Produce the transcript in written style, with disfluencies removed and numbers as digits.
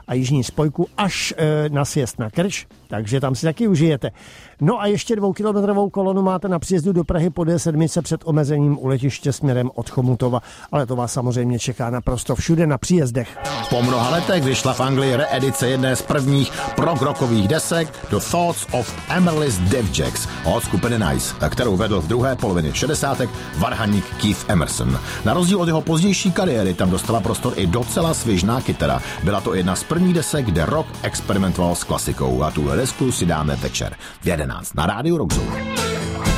a jižní spojku až na sjezd na Krč, takže tam si taky užijete. No a ještě 2kilometrovou kolonu máte na příjezdu do Prahy po D7 před omezením u letiště směrem od Chomutova, ale to vás samozřejmě čeká naprosto všude na příjezdech. Po mnoha letech vyšla v Anglii reedice jedné z prvních prog-rockových desek The Thoughts of Amaryllis Devjacks od skupiny Nice, kterou vedl v druhé polovině 60. varhaník Keith Emerson. Na rozdíl od jeho pozdější kariéry tam dostala prostor i docela svěžná kytara. Byla to jedna z prvních desek, kde rock experimentoval s klasikou a tuhle desku si dáme večer v 11 na rádiu Rock Zone.